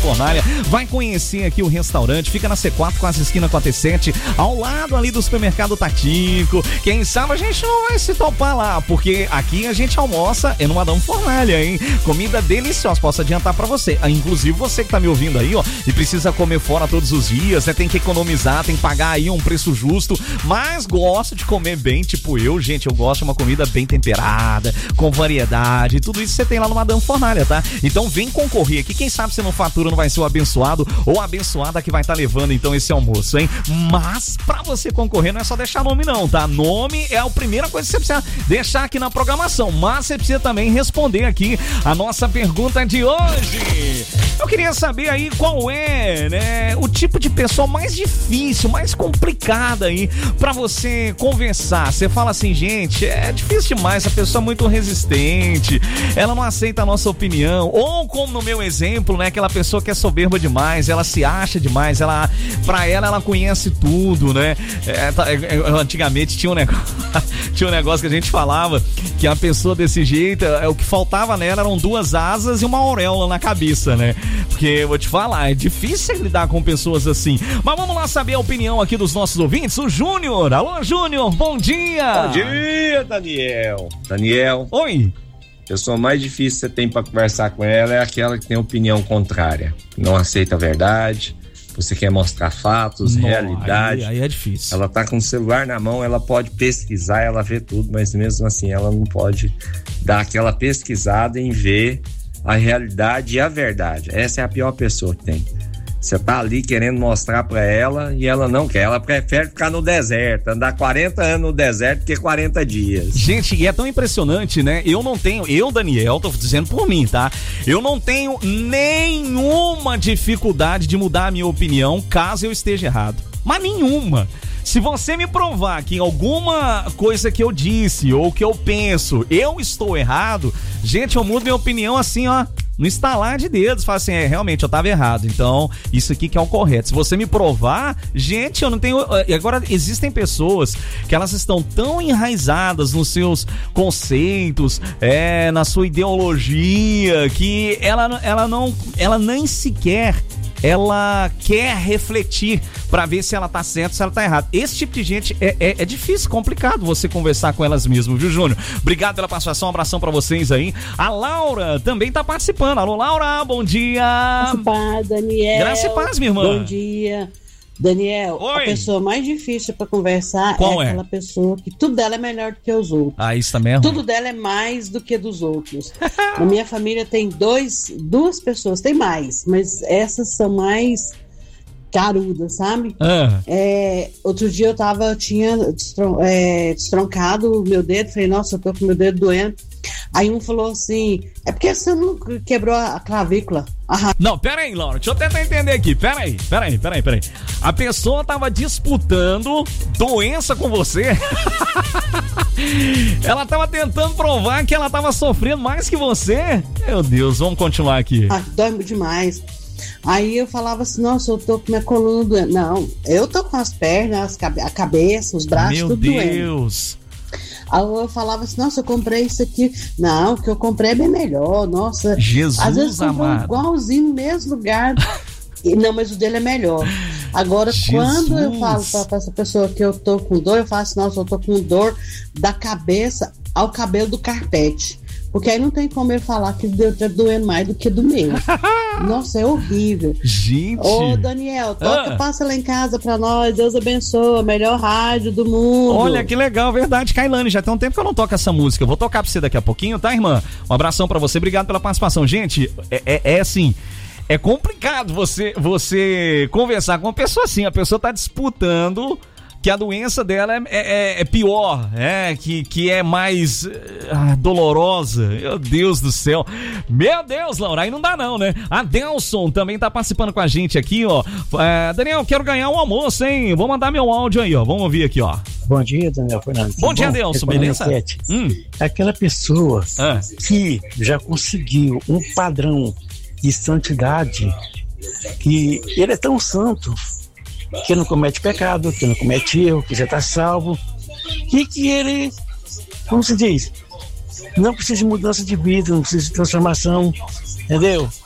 Fornalha, vai conhecer aqui o restaurante, fica na C4, quase esquina com a T7, ao lado ali do supermercado Tatico. Quem sabe a gente não vai se topar lá, porque aqui a gente almoça no Madame Fornalha, hein? Comida deliciosa, posso adiantar pra você. Inclusive você que tá me ouvindo aí, ó, e precisa comer fora todos os dias, né? Tem que economizar, tem que pagar aí um preço justo, mas gosta de comer bem, tipo eu, gente, eu gosto de uma comida bem temperada, com variedade, tudo isso você tem lá no Madame Fornalha, tá? Então vem concorrer aqui, quem sabe você não fatura, não vai ser o abençoado ou a abençoada que vai estar levando então esse almoço, hein? Mas pra você concorrer não é só deixar nome não, tá? Nome é a primeira coisa que você precisa deixar aqui na programação, mas você precisa também responder aqui a nossa pergunta de hoje. Eu queria saber aí qual é, né, o tipo de pessoa mais difícil, mais complicada aí pra você conversar. Você fala assim, gente, é difícil demais, a pessoa é muito resistente, ela não aceita a nossa opinião, ou como no meu exemplo, né, aquela pessoa que é soberba demais, ela se acha demais, pra ela conhece tudo, né? Antigamente tinha um negócio que a gente falava que a pessoa desse jeito, o que faltava nela eram 2 asas e uma auréola na cabeça, né? Porque eu vou te falar, é difícil lidar com pessoas assim. Mas vamos lá saber a opinião aqui dos nossos ouvintes. O Júnior, alô Júnior, bom dia! Bom dia, Daniel. Daniel. Oi. A pessoa mais difícil que você tem pra conversar com ela é aquela que tem opinião contrária, não aceita a verdade, você quer mostrar fatos, realidade. Aí é difícil. Ela tá com o celular na mão, ela pode pesquisar, ela vê tudo, mas mesmo assim ela não pode dar aquela pesquisada em ver a realidade e a verdade. Essa é a pior pessoa que tem. Você tá ali querendo mostrar pra ela e ela não quer. Ela prefere ficar no deserto, andar 40 anos no deserto que 40 dias. Gente, e é tão impressionante, né? Eu, Daniel, tô dizendo por mim, tá? Eu não tenho nenhuma dificuldade de mudar a minha opinião caso eu esteja errado. Mas nenhuma. Se você me provar que em alguma coisa que eu disse ou que eu penso, eu estou errado, gente, eu mudo minha opinião assim, ó, no estalar de dedos, fala assim, realmente eu tava errado, então isso aqui que é o correto. Se você me provar, gente, eu não tenho... Agora, existem pessoas que elas estão tão enraizadas nos seus conceitos, na sua ideologia, que ela nem sequer ela quer refletir pra ver se ela tá certa ou se ela tá errada. Esse tipo de gente é difícil, complicado você conversar com elas mesmo, viu, Júnior? Obrigado pela participação, um abração pra vocês aí. A Laura também tá participando. Alô, Laura, bom dia. Graça e paz, Daniel. Graça e paz, minha irmã. Bom dia. Daniel, oi. A pessoa mais difícil pra conversar qual é aquela pessoa que tudo dela é melhor do que os outros. Isso também é ruim. Tudo dela é mais do que dos outros. Na minha família tem duas pessoas, tem mais, mas essas são mais carudas, sabe? Outro dia eu tinha destroncado o meu dedo, falei, nossa, eu tô com meu dedo doendo. Aí um falou assim, é porque você não quebrou a clavícula. Não, pera aí, Laura, deixa eu tentar entender aqui, pera aí. A pessoa tava disputando doença com você? Ela tava tentando provar que ela tava sofrendo mais que você? Meu Deus, vamos continuar aqui. Dói demais. Aí eu falava assim, nossa, eu tô com minha coluna doendo. Não, eu tô com as pernas, a cabeça, os braços, tudo doendo. Meu Deus. Aí eu falava assim, nossa, eu comprei isso aqui. Não, o que eu comprei é bem melhor, nossa. Jesus às vezes amado. Igualzinho no mesmo lugar. Não, mas o dele é melhor. Agora, quando eu falo pra essa pessoa que eu tô com dor, eu falo assim, nossa, eu tô com dor da cabeça ao cabelo do carpete. Porque aí não tem como eu falar que tá doendo mais do que do meu. Nossa, é horrível. Gente. Ô, Daniel, passa lá em casa pra nós. Deus abençoe, melhor rádio do mundo. Olha que legal, verdade, Kailane. Já tem um tempo que eu não toco essa música. Eu vou tocar pra você daqui a pouquinho, tá, irmã? Um abração pra você. Obrigado pela participação. Gente, assim... É complicado você conversar com uma pessoa assim. A pessoa tá disputando que a doença dela é pior, que é mais dolorosa. Meu Deus do céu. Meu Deus, Laura, aí não dá não, né? A Delson também tá participando com a gente aqui, ó. Daniel, quero ganhar um almoço, hein? Vou mandar meu áudio aí, ó. Vamos ouvir aqui, ó. Bom dia, Daniel Fernandes. Bom dia, Delson, beleza? Aquela pessoa que já conseguiu um padrão de santidade, que ele é tão santo que não comete pecado, que não comete erro, que já está salvo e que ele, como se diz, não precisa de mudança de vida, não precisa de transformação, entendeu?